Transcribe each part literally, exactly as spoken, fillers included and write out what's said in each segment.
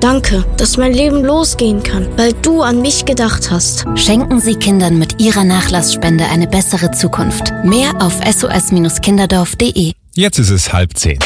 Danke, dass mein Leben losgehen kann, weil du an mich gedacht hast. Schenken Sie Kindern mit Ihrer Nachlassspende eine bessere Zukunft. Mehr auf s o s kinderdorf punkt d e. Jetzt ist es halb zehn.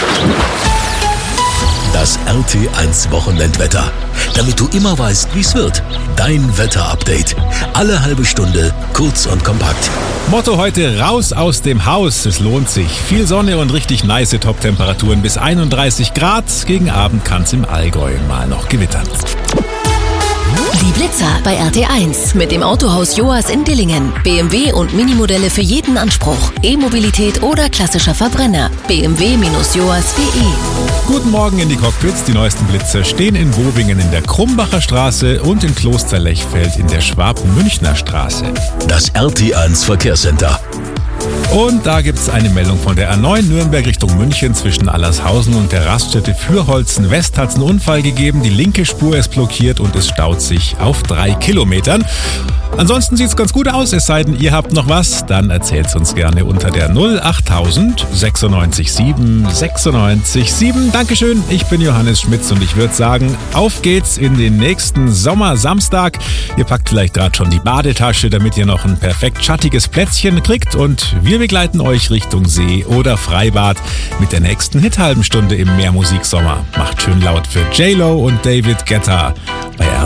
Das R T eins Wochenendwetter. Damit du immer weißt, wie es wird. Dein Wetterupdate. Alle halbe Stunde, kurz und kompakt. Motto heute: raus aus dem Haus. Es lohnt sich. Viel Sonne und richtig nice Top-Temperaturen bis einunddreißig Grad. Gegen Abend kann es im Allgäu mal noch gewittern. Die Blitzer bei R T eins mit dem Autohaus Joas in Dillingen. B M W und Minimodelle für jeden Anspruch. E-Mobilität oder klassischer Verbrenner. b m w Bindestrich joas punkt d e. Guten Morgen in die Cockpits. Die neuesten Blitzer stehen in Bobingen in der Krumbacher Straße und in Klosterlechfeld in der Schwab-Münchner Straße. Das R T eins Verkehrscenter. Und da gibt es eine Meldung von der A neun Nürnberg Richtung München. Zwischen Allershausen und der Raststätte Fürholzen West hat es einen Unfall gegeben. Die linke Spur ist blockiert und es staut sich auf drei Kilometern. Ansonsten sieht es ganz gut aus, es sei denn, ihr habt noch was, dann erzählt es uns gerne unter der null achttausend sechsundneunzig sieben sechsundneunzig sieben. Dankeschön, ich bin Johannes Schmitz und ich würde sagen, auf geht's in den nächsten Sommersamstag. Ihr packt vielleicht gerade schon die Badetasche, damit ihr noch ein perfekt schattiges Plätzchen kriegt, und wir begleiten euch Richtung See oder Freibad mit der nächsten Hit-Halben Stunde im Meermusiksommer. Macht schön laut für J-Lo und David Guetta bei